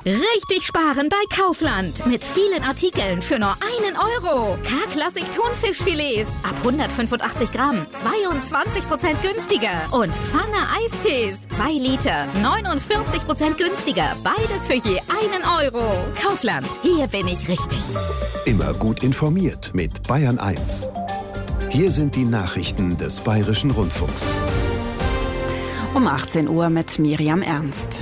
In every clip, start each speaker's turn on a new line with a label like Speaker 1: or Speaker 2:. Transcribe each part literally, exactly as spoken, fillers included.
Speaker 1: Richtig sparen bei Kaufland. Mit vielen Artikeln für nur einen Euro. K-Klassik Thunfischfilets ab hundertfünfundachtzig Gramm. zweiundzwanzig Prozent günstiger. Und Pfanne Eistees. zwei Liter. neunundvierzig Prozent günstiger. Beides für je einen Euro. Kaufland. Hier bin ich richtig.
Speaker 2: Immer gut informiert mit Bayern eins. Hier sind die Nachrichten des Bayerischen Rundfunks.
Speaker 3: Um achtzehn Uhr mit Miriam Ernst.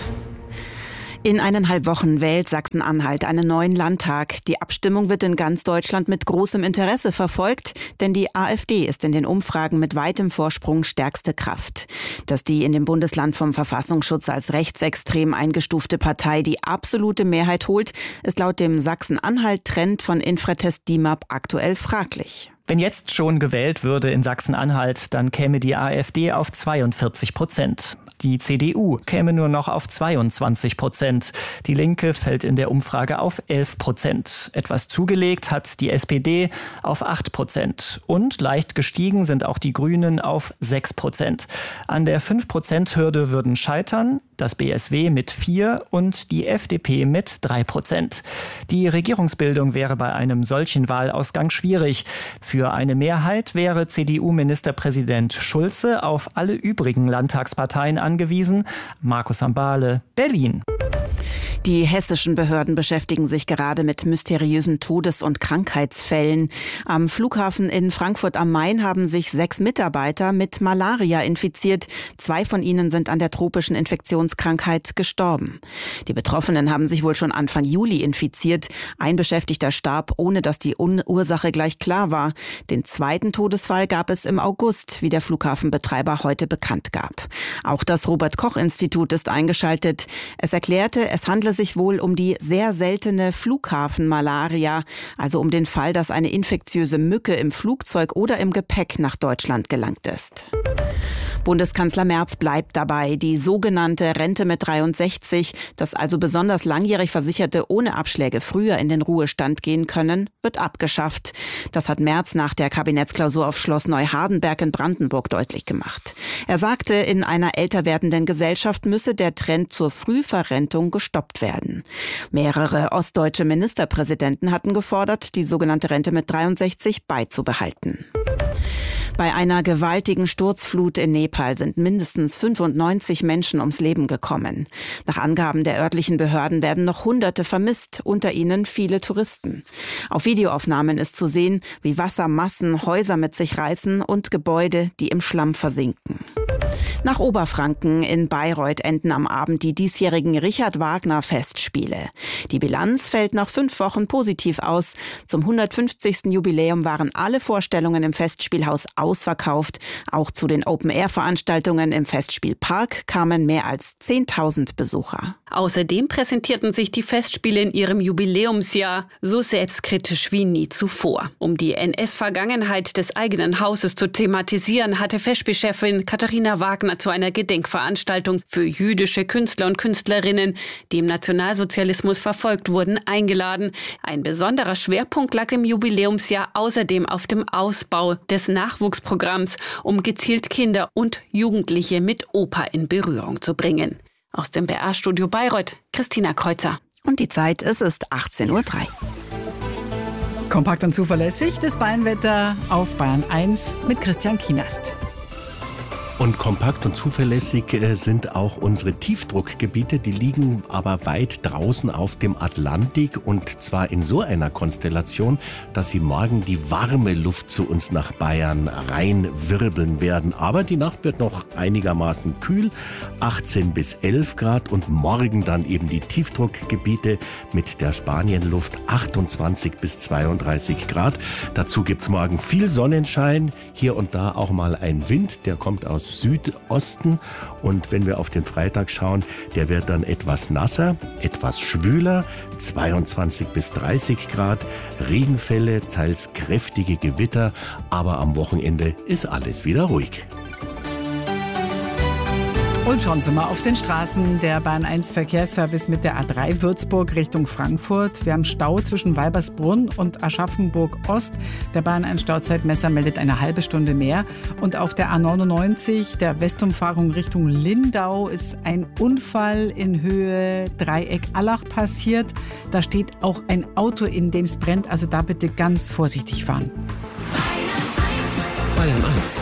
Speaker 3: In eineinhalb Wochen wählt Sachsen-Anhalt einen neuen Landtag. Die Abstimmung wird in ganz Deutschland mit großem Interesse verfolgt, denn die AfD ist in den Umfragen mit weitem Vorsprung stärkste Kraft. Dass die in dem Bundesland vom Verfassungsschutz als rechtsextrem eingestufte Partei die absolute Mehrheit holt, ist laut dem Sachsen-Anhalt-Trend von Infratest D I M A P aktuell fraglich.
Speaker 4: Wenn jetzt schon gewählt würde in Sachsen-Anhalt, dann käme die AfD auf zweiundvierzig Prozent. Die C D U käme nur noch auf zweiundzwanzig Prozent. Die Linke fällt in der Umfrage auf elf Prozent. Etwas zugelegt hat die S P D auf acht Prozent. Und leicht gestiegen sind auch die Grünen auf sechs Prozent. An der fünf Prozent Hürde würden scheitern das B S W mit vier und die F D P mit drei Prozent. Die Regierungsbildung wäre bei einem solchen Wahlausgang schwierig. Für eine Mehrheit wäre C D U-Ministerpräsident Schulze auf alle übrigen Landtagsparteien angewiesen. Markus Sambale, Berlin.
Speaker 3: Die hessischen Behörden beschäftigen sich gerade mit mysteriösen Todes- und Krankheitsfällen. Am Flughafen in Frankfurt am Main haben sich sechs Mitarbeiter mit Malaria infiziert. Zwei von ihnen sind an der tropischen Infektionskrankheit gestorben. Die Betroffenen haben sich wohl schon Anfang Juli infiziert. Ein Beschäftigter starb, ohne dass die Ursache gleich klar war. Den zweiten Todesfall gab es im August, wie der Flughafenbetreiber heute bekannt gab. Auch das Robert-Koch-Institut ist eingeschaltet. Es erklärte, es handle sich wohl um die sehr seltene Flughafenmalaria, also um den Fall, dass eine infektiöse Mücke im Flugzeug oder im Gepäck nach Deutschland gelangt ist. Bundeskanzler Merz bleibt dabei. Die sogenannte Rente mit dreiundsechzig, dass also besonders langjährig Versicherte ohne Abschläge früher in den Ruhestand gehen können, wird abgeschafft. Das hat Merz nach der Kabinettsklausur auf Schloss Neuhardenberg in Brandenburg deutlich gemacht. Er sagte, in einer älter werdenden Gesellschaft müsse der Trend zur Frühverrentung gestoppt werden. Mehrere ostdeutsche Ministerpräsidenten hatten gefordert, die sogenannte Rente mit dreiundsechzig beizubehalten. Bei einer gewaltigen Sturzflut in Nepal sind mindestens fünfundneunzig Menschen ums Leben gekommen. Nach Angaben der örtlichen Behörden werden noch Hunderte vermisst, unter ihnen viele Touristen. Auf Videoaufnahmen ist zu sehen, wie Wassermassen Häuser mit sich reißen und Gebäude, die im Schlamm versinken. Nach Oberfranken in Bayreuth enden am Abend die diesjährigen Richard-Wagner-Festspiele. Die Bilanz fällt nach fünf Wochen positiv aus. Zum hundertfünfzigsten Jubiläum waren alle Vorstellungen im Festspielhaus ausverkauft. Auch zu den Open-Air-Veranstaltungen im Festspielpark kamen mehr als zehntausend Besucher.
Speaker 5: Außerdem präsentierten sich die Festspiele in ihrem Jubiläumsjahr so selbstkritisch wie nie zuvor. Um die N S-Vergangenheit des eigenen Hauses zu thematisieren, hatte Festspielchefin Katharina Wagner zu einer Gedenkveranstaltung für jüdische Künstler und Künstlerinnen, die im Nationalsozialismus verfolgt wurden, eingeladen. Ein besonderer Schwerpunkt lag im Jubiläumsjahr außerdem auf dem Ausbau des Nachwuchsprogramms, um gezielt Kinder und Jugendliche mit Oper in Berührung zu bringen. Aus dem B R-Studio Bayreuth, Christina Kreuzer.
Speaker 3: Und die Zeit, es ist achtzehn Uhr drei.
Speaker 6: Kompakt und zuverlässig, das Bayernwetter auf Bayern eins mit Christian Kienast.
Speaker 7: Und kompakt und zuverlässig sind auch unsere Tiefdruckgebiete. Die liegen aber weit draußen auf dem Atlantik und zwar in so einer Konstellation, dass sie morgen die warme Luft zu uns nach Bayern reinwirbeln werden. Aber die Nacht wird noch einigermaßen kühl, achtzehn bis elf Grad und morgen dann eben die Tiefdruckgebiete mit der Spanienluft achtundzwanzig bis zweiunddreißig Grad. Dazu gibt's morgen viel Sonnenschein, hier und da auch mal ein Wind, der kommt aus Südosten und wenn wir auf den Freitag schauen, der wird dann etwas nasser, etwas schwüler, zweiundzwanzig bis dreißig Grad, Regenfälle, teils kräftige Gewitter, aber am Wochenende ist alles wieder ruhig.
Speaker 6: Und schon sind wir auf den Straßen. Der Bahn eins Verkehrsservice mit der A drei Würzburg Richtung Frankfurt. Wir haben Stau zwischen Weibersbrunn und Aschaffenburg Ost. Der Bahn eins Stauzeitmesser meldet eine halbe Stunde mehr. Und auf der A neunundneunzig, der Westumfahrung Richtung Lindau, ist ein Unfall in Höhe Dreieck Allach passiert. Da steht auch ein Auto, in dem es brennt. Also da bitte ganz vorsichtig fahren.
Speaker 2: Bayern eins.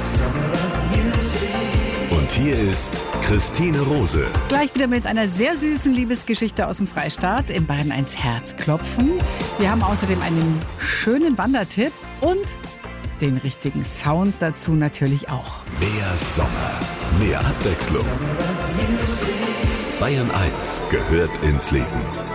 Speaker 2: Und hier ist Christine Rose.
Speaker 6: Gleich wieder mit einer sehr süßen Liebesgeschichte aus dem Freistaat im Bayern eins Herzklopfen. Wir haben außerdem einen schönen Wandertipp und den richtigen Sound dazu natürlich auch.
Speaker 2: Mehr Sommer, mehr Abwechslung. Bayern eins gehört ins Leben.